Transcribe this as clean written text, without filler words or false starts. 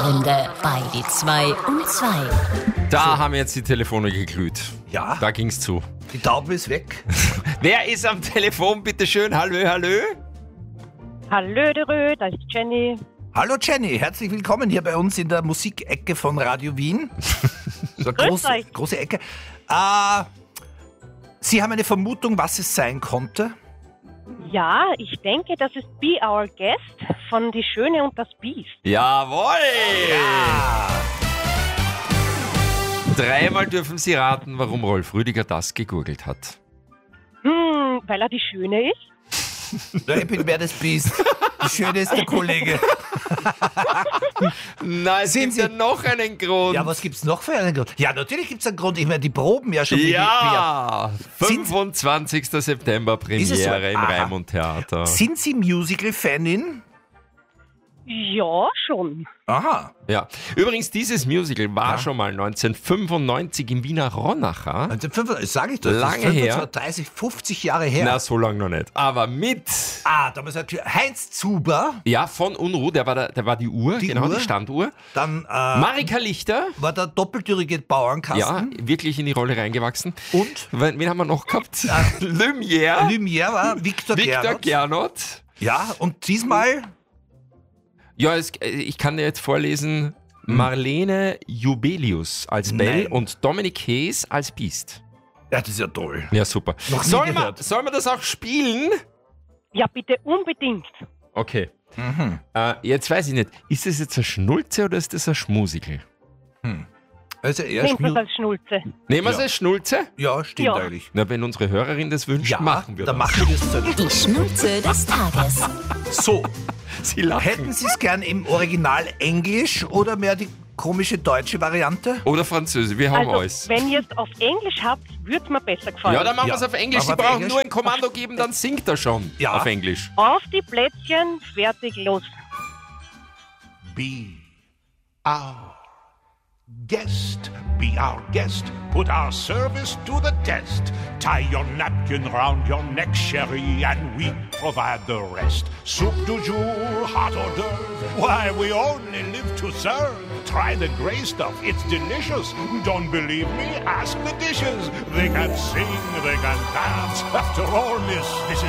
Freunde bei die 2 und 2. Da haben jetzt die Telefone geglüht. Ja. Da ging's zu. Die Taube ist weg. Wer ist am Telefon, bitteschön? Hallo, hallo? Hallöderö, da ist Jenny. Hallo Jenny, herzlich willkommen hier bei uns in der Musikecke von Radio Wien. So Grüß euch. große Ecke. Sie haben eine Vermutung, was es sein konnte? Ja, ich denke, das ist Be Our Guest von Die Schöne und das Biest. Jawohl! Ja. Dreimal dürfen Sie raten, warum Rolf Rüdiger das gegurgelt hat. Weil er die Schöne ist. Na, ich bin wer das Biest. Die Schöne ist der Kollege. Nein, es gibt ja noch einen Grund. Ja, was gibt's noch für einen Grund? Ja, natürlich gibt's einen Grund. Ich meine, die proben ja schon. Ja, 25. September Ist es so? Premiere im Aha. Raimund Theater. Sind Sie Musical-Fanin? Ja, schon. Aha. Ja. Übrigens, dieses Musical war schon mal 1995 im Wiener Ronacher. Sag ich doch. Lange das ist her. 30, 50 Jahre her. Na, so lange noch nicht. Aber mit, Damals natürlich Heinz Zuber, ja, von Unruh, der war die Uhr, Die genau, Uhr. die Standuhr. dann Marika Lichter, war der doppeltürige ja, Bauernkasten. wirklich in die Rolle reingewachsen. Und Wen haben wir noch gehabt? Lumière, Lumière war Viktor Victor Gernot. Gernot. Ja, und diesmal, Ja, ich kann dir jetzt vorlesen, Marlene Jubelius als Belle Nein. und Dominik Hees als Biest. ja, das ist ja toll. Ja, super. Noch nie Sollen gehört. wir das auch spielen? Ja, bitte unbedingt. Okay. Jetzt weiß ich nicht, ist das jetzt ein Schnulze oder ist das ein Schmusikel? Also er Nehmt das als Schnulze. Nehmen wir es Ja. als Schnulze? Ja, stimmt Ja. eigentlich. Na, wenn unsere Hörerin das wünscht, Ja, machen wir dann das. machen wir es so. Die Schnulze des Tages. So, Sie lachen. hätten Sie es gern im Original Englisch oder mehr die komische deutsche Variante? Oder Französisch, wir haben Also, alles. wenn ihr es auf Englisch habt, würde es mir besser gefallen. Ja, dann machen wir Ja. es auf Englisch. Sie Machen wir auf brauchen Englisch? nur ein Kommando geben, dann singt er schon Ja. auf Englisch. Auf die Plätzchen, fertig, los. Be our guest, be our guest, put our service to the test. Tie your napkin round your neck, Sherry, and we provide the rest. Soup du jour, hot hors d'oeuvre, why we only live to serve. Try the gray stuff, it's delicious. Don't believe me? Ask the dishes. They can sing, they can dance. After all, miss, this is